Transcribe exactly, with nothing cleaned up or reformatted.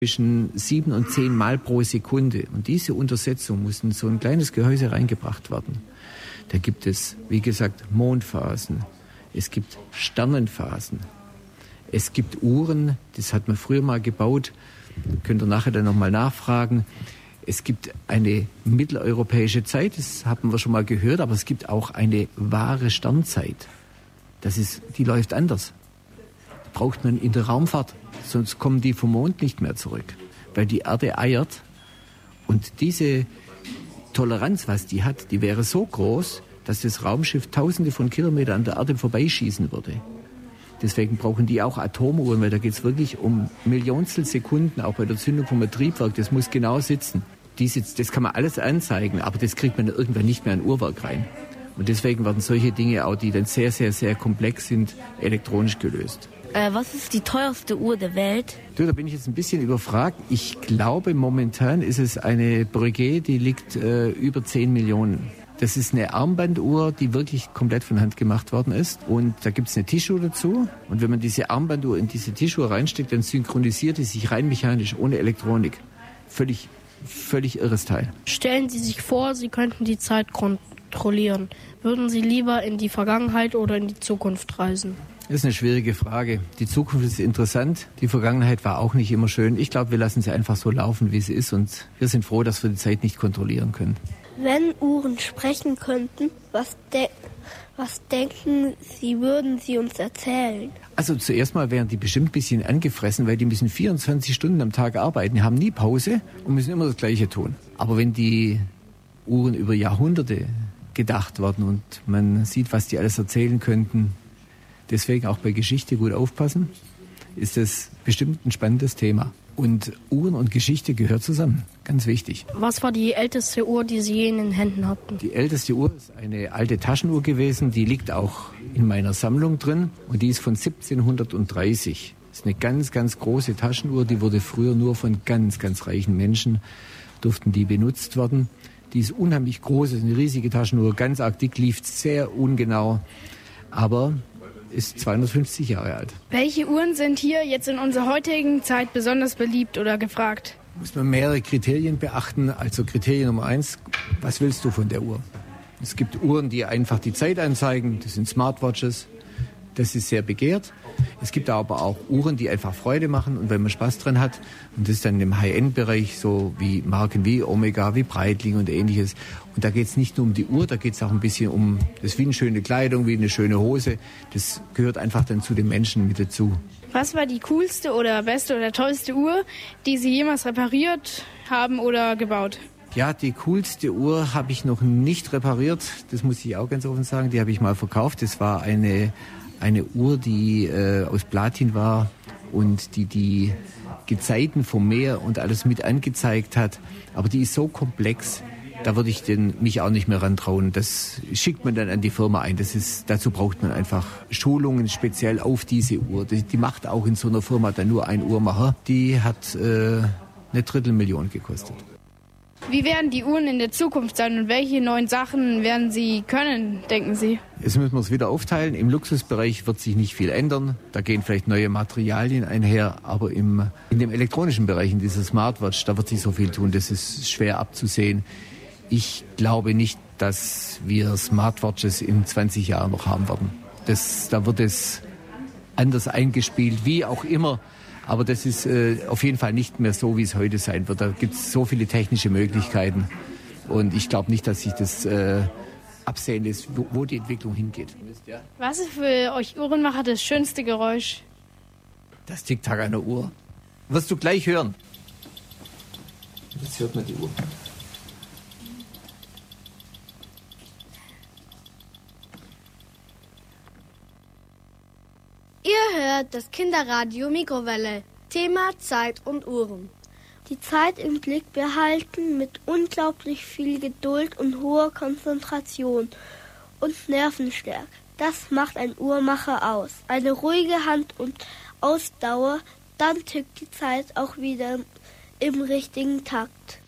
zwischen sieben und zehn Mal pro Sekunde. Und diese Untersetzung muss in so ein kleines Gehäuse reingebracht werden. Da gibt es, wie gesagt, Mondphasen. Es gibt Sternenphasen. Es gibt Uhren, das hat man früher mal gebaut. Könnt ihr nachher dann nochmal nachfragen. Es gibt eine mitteleuropäische Zeit, das haben wir schon mal gehört, aber es gibt auch eine wahre Sternzeit. Das ist, die läuft anders. Die braucht man in der Raumfahrt, sonst kommen die vom Mond nicht mehr zurück, weil die Erde eiert. Und diese Toleranz, was die hat, die wäre so groß, dass das Raumschiff tausende von Kilometern an der Erde vorbeischießen würde. Deswegen brauchen die auch Atomuhren, weil da geht es wirklich um Millionstel Sekunden, auch bei der Zündung vom Triebwerk. Das muss genau sitzen. Diese, das kann man alles anzeigen, aber das kriegt man irgendwann nicht mehr in ein Uhrwerk rein. Und deswegen werden solche Dinge auch, die dann sehr, sehr, sehr komplex sind, elektronisch gelöst. Äh, was ist die teuerste Uhr der Welt? Du, da bin ich jetzt ein bisschen überfragt. Ich glaube, momentan ist es eine Breguet, die liegt äh, über zehn Millionen. Das ist eine Armbanduhr, die wirklich komplett von Hand gemacht worden ist. Und da gibt es eine Tischuhr dazu. Und wenn man diese Armbanduhr in diese Tischuhr reinsteckt, dann synchronisiert die sich rein mechanisch, ohne Elektronik. Völlig, völlig irres Teil. Stellen Sie sich vor, Sie könnten die Zeit kontrollieren. Würden Sie lieber in die Vergangenheit oder in die Zukunft reisen? Das ist eine schwierige Frage. Die Zukunft ist interessant. Die Vergangenheit war auch nicht immer schön. Ich glaube, wir lassen sie einfach so laufen, wie sie ist. Und wir sind froh, dass wir die Zeit nicht kontrollieren können. Wenn Uhren sprechen könnten, was, de- was denken Sie, würden sie uns erzählen? Also zuerst mal wären die bestimmt ein bisschen angefressen, weil die müssen vierundzwanzig Stunden am Tag arbeiten, die haben nie Pause und müssen immer das Gleiche tun. Aber wenn die Uhren über Jahrhunderte gedacht werden und man sieht, was die alles erzählen könnten, deswegen auch bei Geschichte gut aufpassen, ist das bestimmt ein spannendes Thema. Und Uhren und Geschichte gehört zusammen, ganz wichtig. Was war die älteste Uhr, die Sie je in den Händen hatten? Die älteste Uhr ist eine alte Taschenuhr gewesen, die liegt auch in meiner Sammlung drin und die ist von siebzehnhundertdreißig. Das ist eine ganz, ganz große Taschenuhr, die wurde früher nur von ganz, ganz reichen Menschen, durften die benutzt werden. Die ist unheimlich groß, ist eine riesige Taschenuhr, ganz arg dick, lief sehr ungenau, aber ist zweihundertfünfzig Jahre alt. Welche Uhren sind hier jetzt in unserer heutigen Zeit besonders beliebt oder gefragt? Muss man mehrere Kriterien beachten. Also Kriterium Nummer eins, was willst du von der Uhr? Es gibt Uhren, die einfach die Zeit anzeigen, das sind Smartwatches, das ist sehr begehrt. Es gibt aber auch Uhren, die einfach Freude machen und wenn man Spaß dran hat, und das ist dann im High-End-Bereich, so wie Marken wie Omega, wie Breitling und ähnliches. Und da geht es nicht nur um die Uhr, da geht es auch ein bisschen um, das ist wie eine schöne Kleidung, wie eine schöne Hose. Das gehört einfach dann zu den Menschen mit dazu. Was war die coolste oder beste oder tollste Uhr, die Sie jemals repariert haben oder gebaut? Ja, die coolste Uhr habe ich noch nicht repariert, das muss ich auch ganz offen sagen, die habe ich mal verkauft. Das war eine, eine Uhr, die äh, aus Platin war und die die Gezeiten vom Meer und alles mit angezeigt hat. Aber die ist so komplex, da würde ich den, mich auch nicht mehr rantrauen. Das schickt man dann an die Firma ein. Das ist, dazu braucht man einfach Schulungen speziell auf diese Uhr. Die, die macht auch in so einer Firma dann nur ein Uhrmacher. Die hat äh, eine Drittelmillion gekostet. Wie werden die Uhren in der Zukunft sein und welche neuen Sachen werden sie können, denken Sie? Jetzt müssen wir es wieder aufteilen. Im Luxusbereich wird sich nicht viel ändern. Da gehen vielleicht neue Materialien einher. Aber im, in dem elektronischen Bereich, in dieser Smartwatch, da wird sich so viel tun. Das ist schwer abzusehen. Ich glaube nicht, dass wir Smartwatches in zwanzig Jahren noch haben werden. Das, da wird es anders eingespielt, wie auch immer. Aber das ist äh, auf jeden Fall nicht mehr so, wie es heute sein wird. Da gibt es so viele technische Möglichkeiten. Und ich glaube nicht, dass sich das äh, absehen lässt, wo, wo die Entwicklung hingeht. Was ist für euch Uhrenmacher das schönste Geräusch? Das Tick-Tack einer Uhr. Wirst du gleich hören. Jetzt hört man die Uhr. Ihr hört das Kinderradio Mikrowelle. Thema Zeit und Uhren. Die Zeit im Blick behalten mit unglaublich viel Geduld und hoher Konzentration und Nervenstärke. Das macht ein Uhrmacher aus. Eine ruhige Hand und Ausdauer, dann tickt die Zeit auch wieder im richtigen Takt.